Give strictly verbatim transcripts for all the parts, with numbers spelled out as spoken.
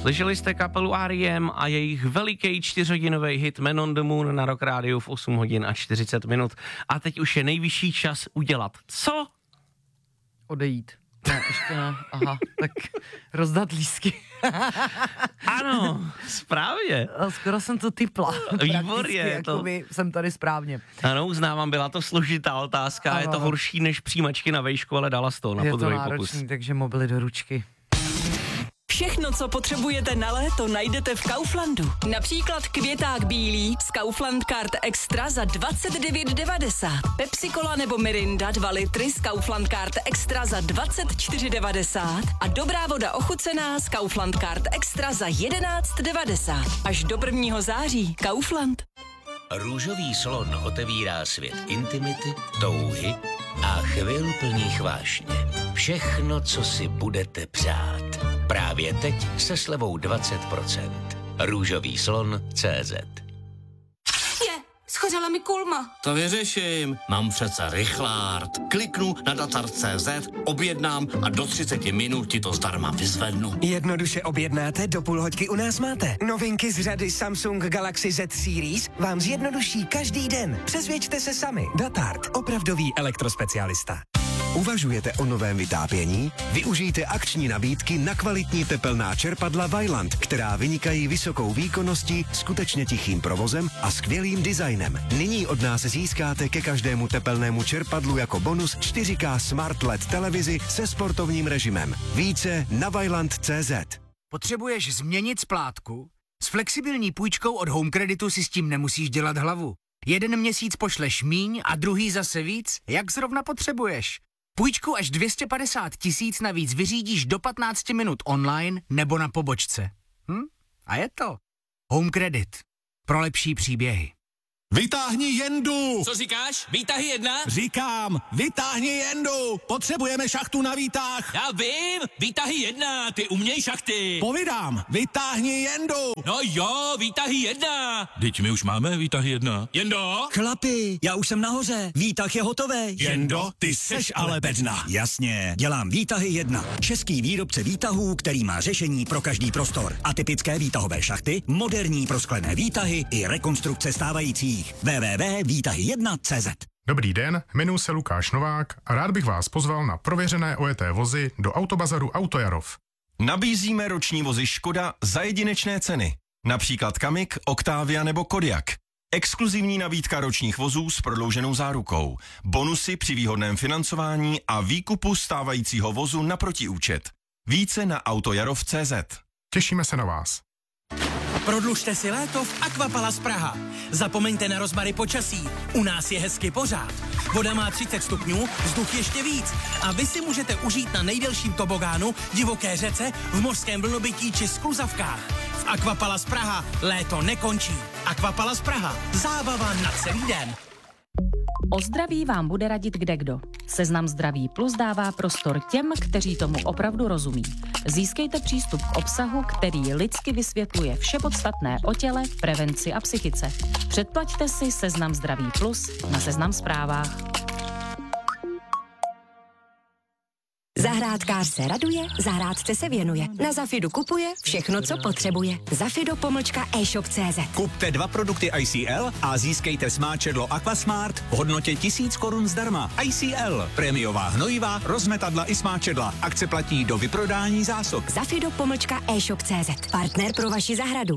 Slyšeli jste kapelu R E M a jejich veliký čtyřhodinový hit Man on the Moon na Rock Rádiu v osm hodin a čtyřicet minut. A teď už je nejvyšší čas udělat co? Odejít. Ne, ještě ne. Aha, tak rozdat lístky. Ano, správně. Skoro jsem to typla. Výborně. To... jsem tady správně. Ano, uznávám, byla to složitá otázka. Ano. Je to horší než přijímačky na vejšku, ale dala z toho na podruhý pokus. Je to náročný, takže mobily do ručky. Všechno, co potřebujete na léto, najdete v Kauflandu. Například květák bílý z Kaufland Card Extra za dvacet devět devadesát. Pepsi Cola nebo Mirinda dva litry z Kaufland Card Extra za dvacet čtyři devadesát a dobrá voda ochucená z Kaufland Card Extra za jedenáct devadesát. Až do prvního září. Kaufland. Růžový slon otevírá svět intimity, touhy a chvil plných vášně. Všechno, co si budete přát. Právě teď se slevou dvacet procent. Růžový slon tečka cé zet. Je, schořela mi kulma. To vyřeším. Mám přece rychlárd. Kliknu na datar tečka cé zet, objednám a do třicet minut ti to zdarma vyzvednu. Jednoduše objednáte, do půl hoďky u nás máte. Novinky z řady Samsung Galaxy Z Series vám zjednoduší každý den. Přesvědčte se sami. Datart, opravdový elektrospecialista. Uvažujete o novém vytápění? Využijte akční nabídky na kvalitní tepelná čerpadla Vaillant, která vynikají vysokou výkonností, skutečně tichým provozem a skvělým designem. Nyní od nás získáte ke každému tepelnému čerpadlu jako bonus čtyři ká Smart L E D televizi se sportovním režimem. Více na vaillant tečka cé zet. Potřebuješ změnit splátku? S flexibilní půjčkou od Home Creditu si s tím nemusíš dělat hlavu. Jeden měsíc pošleš míň a druhý zase víc, jak zrovna potřebuješ. Půjčku až dvě stě padesát tisíc navíc vyřídíš do patnáct minut online nebo na pobočce. Hm? A je to Home Credit. Pro lepší příběhy. Vytáhni jendu! Co říkáš? Výtahy jedna? Říkám, vytáhni jendu! Potřebujeme šachtu na výtah! Já vím! Výtahy jedna, ty uměj šachty! Povídám, vytáhni jendu! No jo, výtahy jedna! Teď my už máme výtahy jedna. Jendo? Chlapi, já už jsem nahoře, výtah je hotový. Jendo, ty seš ale bedna. Jasně, dělám výtahy jedna. Český výrobce výtahů, který má řešení pro každý prostor. Atypické výtahové šachty, moderní prosklené výtahy i rekonstrukce stávajících. w w w tečka výtahy jedna tečka cé zet. Dobrý den, jmenuji se Lukáš Novák a rád bych vás pozval na prověřené ojeté vozy do Autobazaru Autojarov. Nabízíme roční vozy Škoda za jedinečné ceny. Například Kamik, Octavia nebo Kodiaq. Exkluzivní nabídka ročních vozů s prodlouženou zárukou. Bonusy při výhodném financování a výkupu stávajícího vozu na protiúčet. Více na autojarov tečka cé zet. Těšíme se na vás. Prodlužte si léto v Aquapalace Praha. Zapomeňte na rozmary počasí. U nás je hezky pořád. Voda má třicet stupňů, vzduch ještě víc. A vy si můžete užít na nejdelším tobogánu, divoké řece, v mořském vlnobytí či skluzavkách. V Aquapalace Praha léto nekončí. Aquapalace Praha. Zábava na celý den. O zdraví vám bude radit kdekdo. Seznam Zdraví Plus dává prostor těm, kteří tomu opravdu rozumí. Získejte přístup k obsahu, který lidsky vysvětluje vše podstatné o těle, prevenci a psychice. Předplaťte si Seznam Zdraví Plus na Seznam Zprávách. Zahrádkář se raduje, zahrádce se věnuje. Na Zafidu kupuje všechno, co potřebuje. Zafido pomlčka e-shop tečka cé zet. Kupte dva produkty I C L a získejte smáčedlo Aquasmart v hodnotě tisíc korun zdarma. I C L, prémiová hnojiva, rozmetadla i smáčedla. Akce platí do vyprodání zásob. Zafido pomlčka e-shop tečka cé zet. Partner pro vaši zahradu.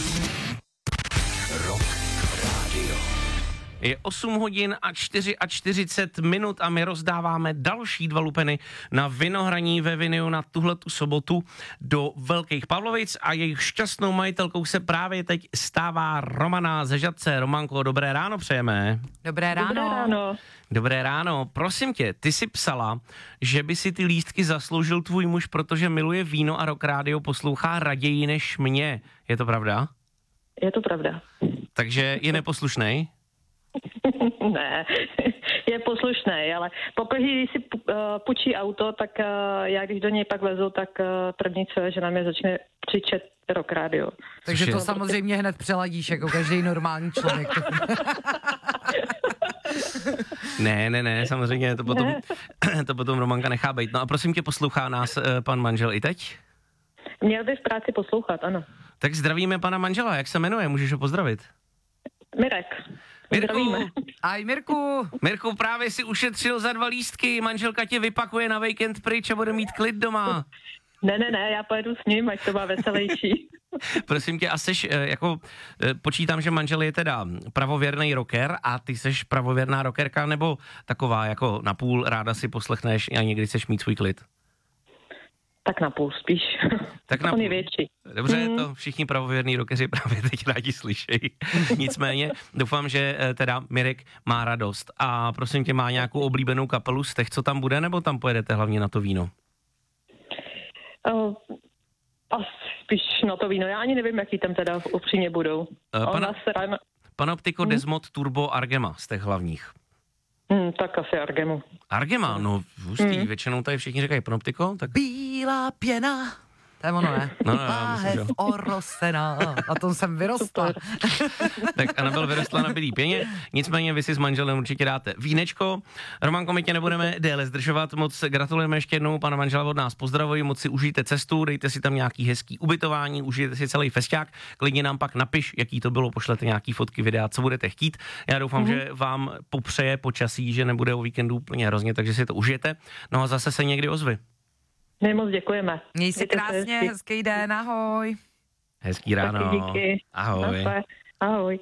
Je osm hodin a čtyřicet čtyři minut a my rozdáváme další dva lupeny na vinohraní ve Viniu na tuhletu sobotu do Velkých Pavlovic a jejich šťastnou majitelkou se právě teď stává Romana ze Žatce. Romanko, dobré ráno přejeme. Dobré ráno. Dobré ráno. Dobré ráno. Prosím tě, ty jsi psala, že by si ty lístky zasloužil tvůj muž, protože miluje víno a Rock Rádio poslouchá raději než mě. Je to pravda? Je to pravda. Takže je neposlušnej? Ne, je poslušný, ale pokud když si uh, půjčí auto, tak uh, já když do něj pak lezu, tak uh, první co je, že na mě začne křičet Rock Radio. Takže to samozřejmě hned přeladíš, jako každý normální člověk. Ne, ne, ne, samozřejmě, to potom, to potom Romanka nechá bejt. No a prosím tě, poslouchá nás uh, pan manžel i teď? Měl by v práci poslouchat, ano. Tak zdravíme pana manžela, jak se jmenuje, můžeš ho pozdravit? Mirek. Mirku, aj Mirku. Mirku, právě si ušetřil za dva lístky, manželka tě vypakuje na víkend pryč a bude mít klid doma. Ne, ne, ne, já pojedu s ním, ať to má veselější. Prosím tě, a seš, jako, počítám, že manžel je teda pravověrný rocker a ty seš pravověrná rockerka, nebo taková jako napůl ráda si poslechneš a někdy chceš mít svůj klid? Tak napůl spíš. Tak napůl. On je větší. Dobře, Hmm. to všichni pravověrní rockeři právě teď rádi slyšejí. Nicméně doufám, že teda Mirek má radost. A prosím tě, má nějakou oblíbenou kapelu z těch, co tam bude, nebo tam pojedete hlavně na to víno? Uh, asi spíš na to víno. Já ani nevím, jaký tam teda upřímně budou. Uh, pana, ráno... Panoptico, hmm. Desmod, Turbo, Argema z těch hlavních. Hmm, tak asi Argemu. Argema, no hustý, hmm. většinou tady všichni říkají Panoptico. Tak... Bílá pěna. To je ono, ne? No, no, já myslím, že... orosená. Na tom jsem vyrostla. Tak Anabel vyrostla na bílý pěně, nicméně vy si s manželem určitě dáte vínečko. Romanko, my tě nebudeme déle zdržovat, moc gratulujeme ještě jednou, pana manžela od nás pozdravuji, moc si užijte cestu, dejte si tam nějaký hezký ubytování, užijte si celý festiák, klidně nám pak napiš, jaký to bylo, pošlete nějaký fotky, videa, co budete chtít. Já doufám, mm-hmm. že vám popřeje počasí, že nebude o víkendu úplně hrozně, takže si to užijete. No a zase se někdy ozvi. My moc děkujeme. Měj se krásně, hezky. Hezký den, ahoj. Hezký ráno. Taky díky. Ahoj. Ahoj.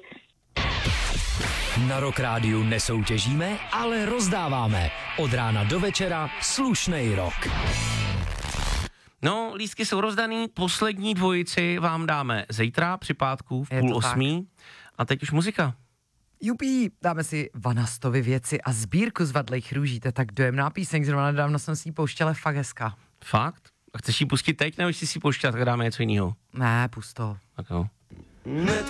Na Rock Rádiu nesoutěžíme, ale rozdáváme. Od rána do večera slušnej rock. No, lístky jsou rozdaný, poslední dvojici vám dáme zítra při pátku v půl osmí. A teď už muzika. Jupí, dáme si Vanastovy věci a sbírku z Vadlejch růží, to je tak dojemná píseň, zrovna nedávno jsem si ji pouštěla, fakt hezká. Fakt? A chceš ji pustit teď, nebo si si pouštět, tak dáme něco jiného? Ne, pust to. Tak jo. Hned